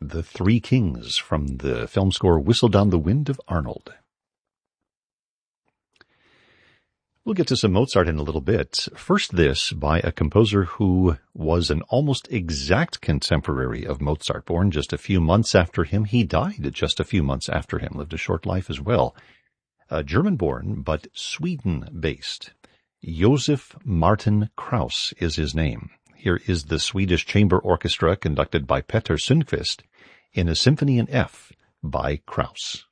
The Three Kings from the film score Whistle Down the Wind of Arnold. We'll get to some Mozart in a little bit. First, this by a composer who was an almost exact contemporary of Mozart, born just a few months after him. He died just a few months after him, lived a short life as well. German-born, but Sweden-based. Josef Martin Krauss is his name. Here is the Swedish Chamber Orchestra conducted by Petter Sundqvist in a Symphony in F by Krauss.